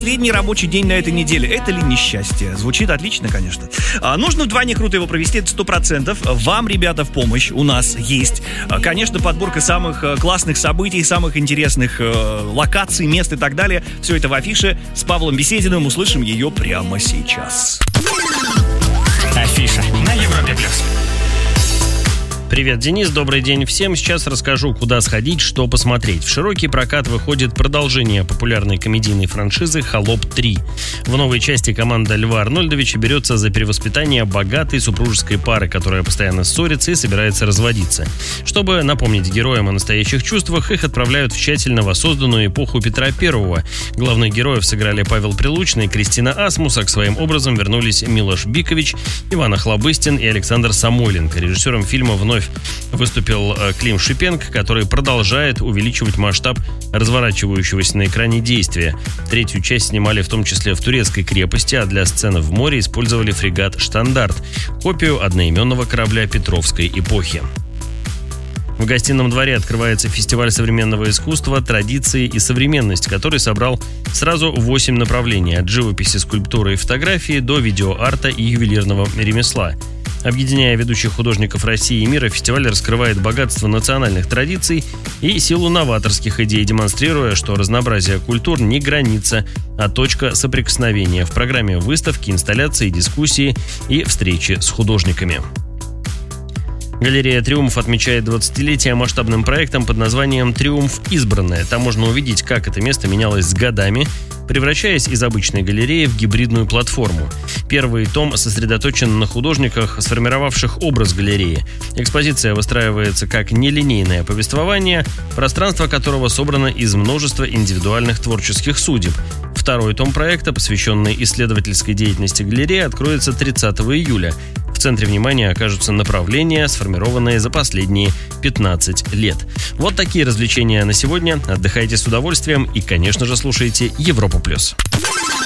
Последний рабочий день на этой неделе. Это ли несчастье? Звучит отлично, конечно. Нужно вдвойне круто его провести, это 100%. Вам, ребята, в помощь. У нас есть, конечно, подборка самых классных событий, самых интересных локаций, мест и так далее. Все это в афише с Павлом Бесединым. Услышим ее прямо сейчас. Афиша на Европе+. Привет, Денис, добрый день всем. Сейчас расскажу, куда сходить, что посмотреть. В широкий прокат выходит продолжение популярной комедийной франшизы «Холоп 3». В новой части команда Льва Арнольдовича берется за перевоспитание богатой супружеской пары, которая постоянно ссорится и собирается разводиться. Чтобы напомнить героям о настоящих чувствах, их отправляют в тщательно воссозданную эпоху Петра I. Главных героев сыграли Павел Прилучный и Кристина Асмус, а к своим образом вернулись Милош Бикович, Иван Охлобыстин и Александр Самойленко. Режиссером фильма вновь выступил Клим Шипенко, который продолжает увеличивать масштаб разворачивающегося на экране действия. Третью часть снимали в том числе в турецкой крепости, а для сцены в море использовали фрегат «Штандарт», копию одноименного корабля Петровской эпохи. В Гостином дворе открывается фестиваль современного искусства «Традиции и современность», который собрал сразу 8 направлений – от живописи, скульптуры и фотографии до видеоарта и ювелирного ремесла. Объединяя ведущих художников России и мира, фестиваль раскрывает богатство национальных традиций и силу новаторских идей, демонстрируя, что разнообразие культур не граница, а точка соприкосновения. В программе выставки, инсталляции, дискуссии и встречи с художниками. Галерея «Триумф» отмечает 20-летие масштабным проектом под названием «Триумф избранное». Там можно увидеть, как это место менялось с годами, превращаясь из обычной галереи в гибридную платформу. Первый том сосредоточен на художниках, сформировавших образ галереи. Экспозиция выстраивается как нелинейное повествование, пространство которого собрано из множества индивидуальных творческих судеб. Второй том проекта, посвященный исследовательской деятельности галереи, откроется 30 июля. В центре внимания окажутся направления, сформированные за последние 15 лет. Вот такие развлечения на сегодня. Отдыхайте с удовольствием и, конечно же, слушайте Европу+.